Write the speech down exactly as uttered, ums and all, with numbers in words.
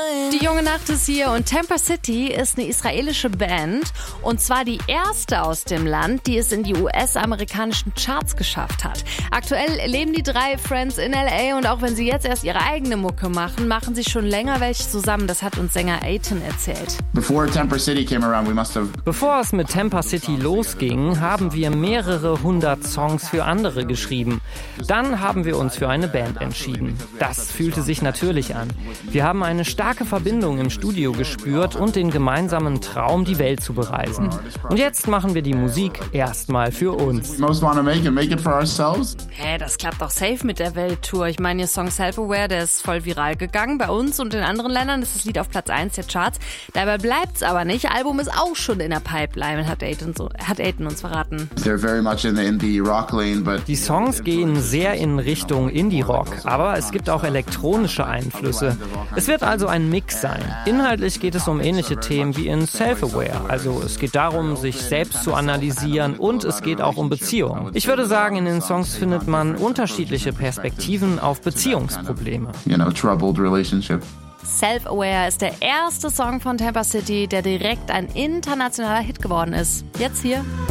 Die junge Nacht ist hier und Temper City ist eine israelische Band und zwar die erste aus dem Land, die es in die U S-amerikanischen Charts geschafft hat. Aktuell leben die drei Friends in L A und auch wenn sie jetzt erst ihre eigene Mucke machen, machen sie schon länger welche zusammen. Das hat uns Sänger Eitan erzählt. Before Temper City came around, we must have Bevor es mit Temper City losging, haben wir mehrere hundert Songs für andere geschrieben. Dann haben wir uns für eine Band entschieden. Das fühlte sich natürlich an. Wir haben eine starke Verbindung im Studio gespürt und den gemeinsamen Traum, die Welt zu bereisen. Und jetzt machen wir die Musik erstmal für uns. most want to make it, make it for ourselves. Hä, das klappt doch safe mit der Welttour. Ich meine, ihr Song Self-Aware, der ist voll viral gegangen. Bei uns und in anderen Ländern ist das Lied auf Platz eins der Charts. Dabei bleibt's aber nicht. Album ist auch schon in der Pipeline, hat Eitan, so, hat Eitan uns verraten. They're very much in the indie rock lane, but Die Songs gehen sehr in Richtung Indie-Rock, aber es gibt auch elektronische Einflüsse. Es wird also ein Mix sein. Inhaltlich geht es um ähnliche Themen wie in Self-Aware. Also es geht darum, sich selbst zu analysieren und es geht auch um Beziehungen. Ich würde sagen, in den Songs findet man unterschiedliche Perspektiven auf Beziehungsprobleme. you know, troubled relationship. Self-Aware ist der erste Song von Temper City, der direkt ein internationaler Hit geworden ist. Jetzt hier